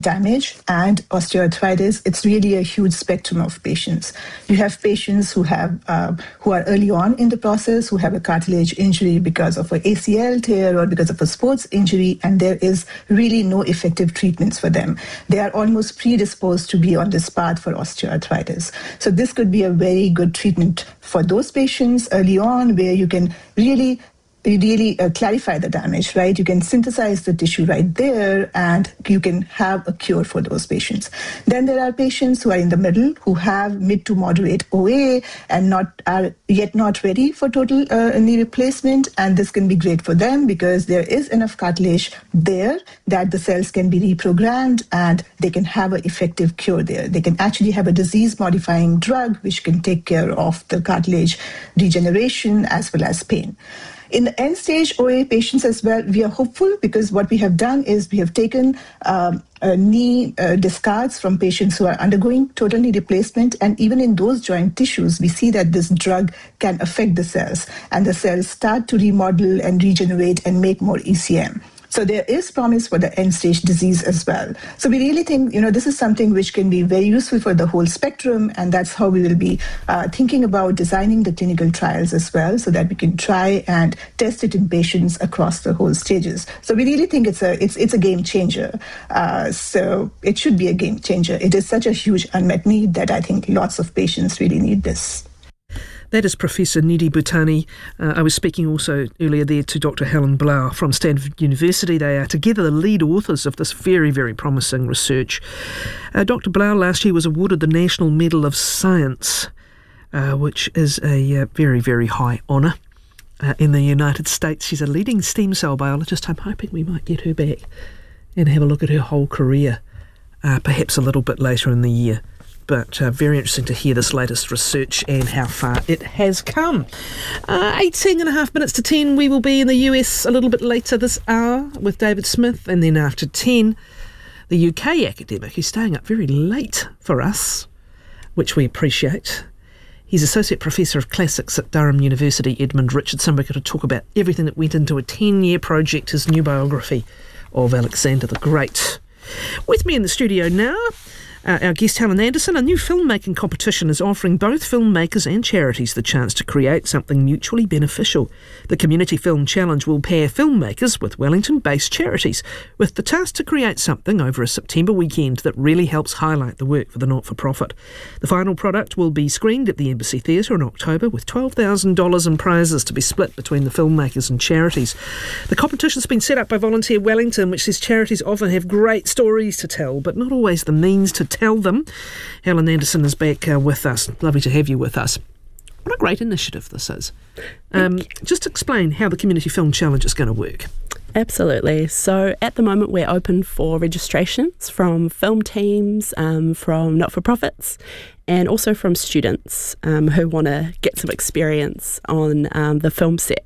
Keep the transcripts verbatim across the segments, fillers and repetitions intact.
damage and osteoarthritis, it's really a huge spectrum of patients. You have patients who have uh, who are early on in the process, who have a cartilage injury because of an A C L tear or because of a sports injury, and there is really no effective treatments for them. They are almost predisposed to be on this path for osteoarthritis. So this could be a very good treatment for those patients early on, where you can really really uh, clarify the damage, right? You can synthesize the tissue right there, and you can have a cure for those patients. Then there are patients who are in the middle, who have mid to moderate O A and not are yet not ready for total uh, knee replacement, and this can be great for them because there is enough cartilage there that the cells can be reprogrammed and they can have an effective cure there. They can actually have a disease-modifying drug which can take care of the cartilage degeneration as well as pain. In the end-stage O A patients as well, we are hopeful because what we have done is we have taken um, uh, knee uh, discards from patients who are undergoing total knee replacement, and even in those joint tissues, we see that this drug can affect the cells, and the cells start to remodel and regenerate and make more E C M. So there is promise for the end-stage disease as well. So we really think, you know, this is something which can be very useful for the whole spectrum, and that's how we will be uh, thinking about designing the clinical trials as well, so that we can try and test it in patients across the whole stages. So we really think it's a it's it's a game changer. Uh, so it should be a game changer. It is such a huge unmet need that I think lots of patients really need this. That is Professor Nidhi Bhutani. Uh, I was speaking also earlier there to Doctor Helen Blau from Stanford University. They are together the lead authors of this very, very promising research. Uh, Doctor Blau last year was awarded the National Medal of Science, uh, which is a uh, very, very high honour uh, in the United States. She's a leading stem cell biologist. I'm hoping we might get her back and have a look at her whole career, uh, perhaps a little bit later in the year. But uh, very interesting to hear this latest research and how far it has come. Uh, eighteen and a half minutes to ten, we will be in the U S a little bit later this hour with David Smith, and then after ten, the U K academic who's staying up very late for us, which we appreciate. He's Associate Professor of Classics at Durham University, Edmund Richardson. We're going to talk about everything that went into a ten-year project, his new biography of Alexander the Great. With me in the studio now, Uh, our guest Helen Anderson. A new filmmaking competition is offering both filmmakers and charities the chance to create something mutually beneficial. The Community Film Challenge will pair filmmakers with Wellington-based charities with the task to create something over a September weekend that really helps highlight the work for the not-for-profit. The final product will be screened at the Embassy Theatre in October with twelve thousand dollars in prizes to be split between the filmmakers and charities. The competition's been set up by Volunteer Wellington, which says charities often have great stories to tell, but not always the means to tell them. Helen Anderson is back uh, with us. Lovely to have you with us. What a great initiative this is. Um, just explain how the Community Film Challenge is going to work. Absolutely. So at the moment we're open for registrations from film teams, um, from not-for-profits, and also from students um, who want to get some experience on um, the film set.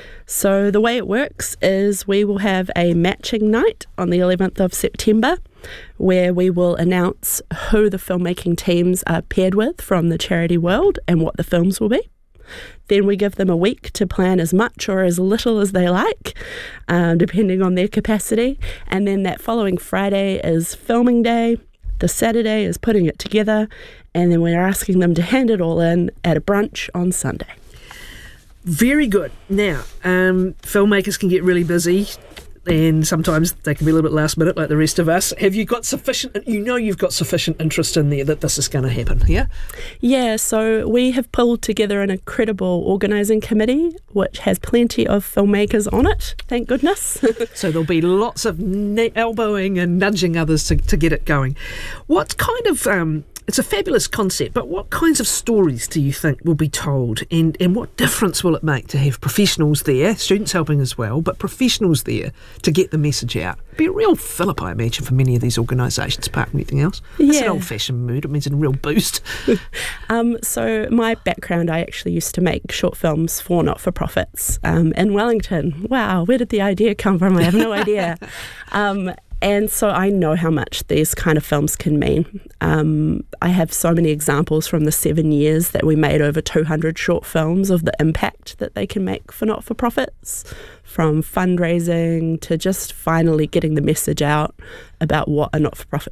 So the way it works is we will have a matching night on the eleventh of September where we will announce who the filmmaking teams are paired with from the charity world and what the films will be. Then we give them a week to plan as much or as little as they like, um, depending on their capacity. And then that following Friday is filming day. The Saturday is putting it together. And then we're asking them to hand it all in at a brunch on Sunday. Very good. Now, um, filmmakers can get really busy and sometimes they can be a little bit last minute like the rest of us. Have you got sufficient, you know you've got sufficient interest in there that this is going to happen, yeah? Yeah, so we have pulled together an incredible organising committee which has plenty of filmmakers on it, thank goodness. So there'll be lots of ne- elbowing and nudging others to, to get it going. What kind of... Um, It's a fabulous concept, but what kinds of stories do you think will be told, and, and what difference will it make to have professionals there, students helping as well, but professionals there to get the message out? It'd be a real fillip, I imagine, for many of these organisations, apart from anything else. Yeah. It's an old-fashioned mood. It means a real boost. um, so my background, I actually used to make short films for not-for-profits um, in Wellington. Wow, where did the idea come from? I have no idea. Um And so I know how much these kind of films can mean. Um, I have so many examples from the seven years that we made over two hundred short films of the impact that they can make for not-for-profits, from fundraising to just finally getting the message out about what a not-for-profit